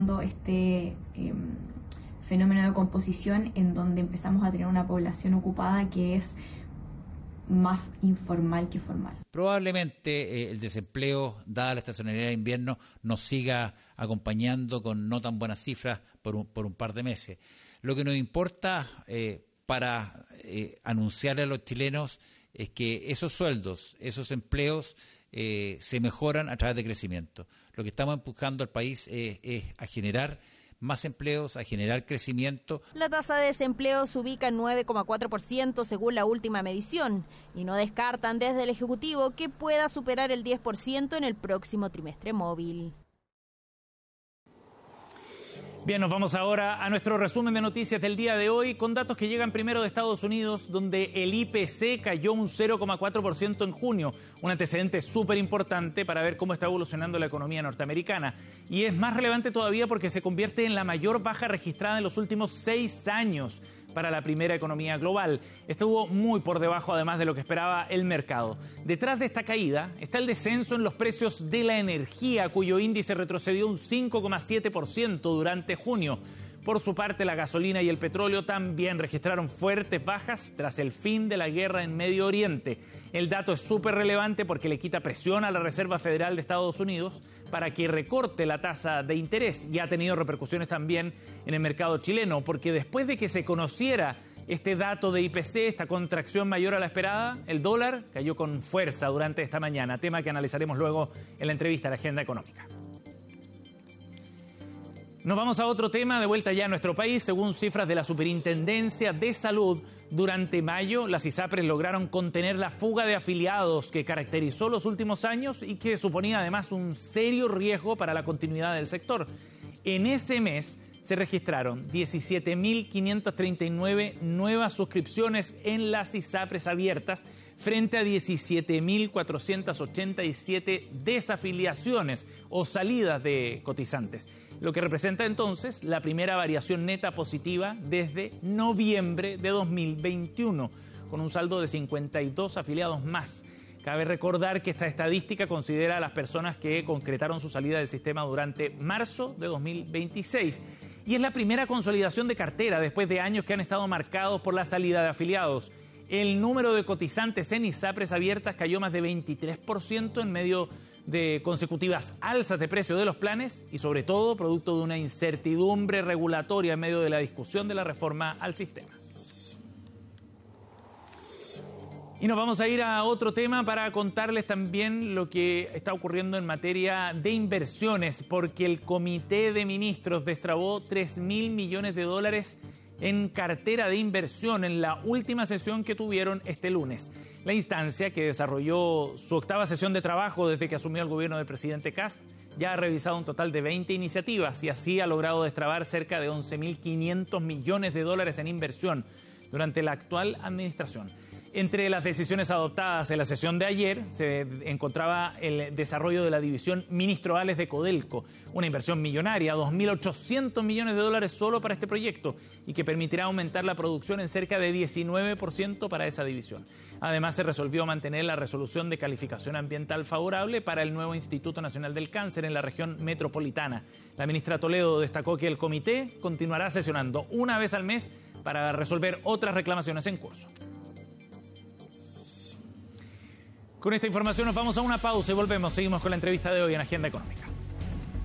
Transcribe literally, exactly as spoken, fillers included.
este eh, fenómeno de composición en donde empezamos a tener una población ocupada que es más informal que formal. Probablemente eh, el desempleo, dada la estacionalidad de invierno, nos siga acompañando con no tan buenas cifras por un, por un par de meses. Lo que nos importa eh, para eh, anunciarle a los chilenos es que esos sueldos, esos empleos eh, se mejoran a través de crecimiento. Lo que estamos empujando al país es, es a generar más empleos, a generar crecimiento. La tasa de desempleo se ubica en nueve coma cuatro por ciento según la última medición y no descartan desde el Ejecutivo que pueda superar el diez por ciento en el próximo trimestre móvil. Bien, nos vamos ahora a nuestro resumen de noticias del día de hoy con datos que llegan primero de Estados Unidos, donde el I P C cayó un cero coma cuatro por ciento en junio, un antecedente súper importante para ver cómo está evolucionando la economía norteamericana. Y es más relevante todavía porque se convierte en la mayor baja registrada en los últimos seis años para la primera economía global. Estuvo muy por debajo además de lo que esperaba el mercado. Detrás de esta caída está el descenso en los precios de la energía, cuyo índice retrocedió un cinco coma siete por ciento durante junio. Por su parte, la gasolina y el petróleo también registraron fuertes bajas tras el fin de la guerra en Medio Oriente. El dato es súper relevante porque le quita presión a la Reserva Federal de Estados Unidos para que recorte la tasa de interés y ha tenido repercusiones también en el mercado chileno, porque después de que se conociera este dato de I P C, esta contracción mayor a la esperada, el dólar cayó con fuerza durante esta mañana, tema que analizaremos luego en la entrevista a la Agenda Económica. Nos vamos a otro tema, de vuelta ya a nuestro país. Según cifras de la Superintendencia de Salud, durante mayo las ISAPRES lograron contener la fuga de afiliados que caracterizó los últimos años y que suponía además un serio riesgo para la continuidad del sector. En ese mes se registraron diecisiete mil quinientas treinta y nueve nuevas suscripciones en las ISAPRES abiertas frente a diecisiete mil cuatrocientas ochenta y siete desafiliaciones o salidas de cotizantes, lo que representa entonces la primera variación neta positiva desde noviembre de dos mil veintiuno, con un saldo de cincuenta y dos afiliados más. Cabe recordar que esta estadística considera a las personas que concretaron su salida del sistema durante marzo de dos mil veintiséis. Y es la primera consolidación de cartera después de años que han estado marcados por la salida de afiliados. El número de cotizantes en ISAPRES abiertas cayó más de veintitrés por ciento en medio de consecutivas alzas de precio de los planes y sobre todo producto de una incertidumbre regulatoria en medio de la discusión de la reforma al sistema. Y nos vamos a ir a otro tema para contarles también lo que está ocurriendo en materia de inversiones, porque el Comité de Ministros destrabó tres mil millones de dólares en cartera de inversión en la última sesión que tuvieron este lunes. La instancia, que desarrolló su octava sesión de trabajo desde que asumió el gobierno del presidente Kast, ya ha revisado un total de veinte iniciativas y así ha logrado destrabar cerca de once mil quinientos millones de dólares en inversión durante la actual administración. Entre las decisiones adoptadas en la sesión de ayer se encontraba el desarrollo de la división Ministroales de Codelco, una inversión millonaria, dos mil ochocientos millones de dólares solo para este proyecto y que permitirá aumentar la producción en cerca de diecinueve por ciento para esa división. Además, se resolvió mantener la resolución de calificación ambiental favorable para el nuevo Instituto Nacional del Cáncer en la región metropolitana. La ministra Toledo destacó que el comité continuará sesionando una vez al mes para resolver otras reclamaciones en curso. Con esta información nos vamos a una pausa y volvemos. Seguimos con la entrevista de hoy en Agenda Económica.